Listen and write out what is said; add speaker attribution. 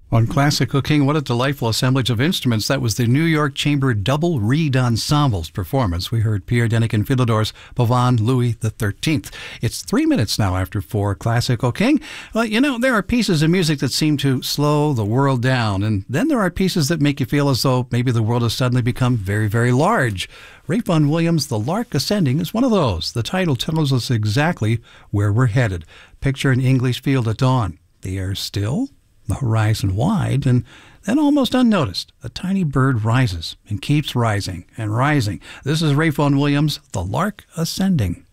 Speaker 1: On Classical King, what a delightful assemblage of instruments. That was the New York Chamber Double Reed Ensemble's performance. We heard Pierre Denikin Fiddledor's Pavane Louis XIII. It's 3 minutes now after 4, Classical King. Well, you know, there are pieces of music that seem to slow the world down, and then there are pieces that make you feel as though maybe the world has suddenly become very, very large. Ralph Vaughan Williams' The Lark Ascending is one of those. The title tells us exactly where we're headed. Picture an English field at dawn. The air still, the horizon wide, and then almost unnoticed, a tiny bird rises and keeps rising and rising. This is Ralph Vaughan Williams' The Lark Ascending.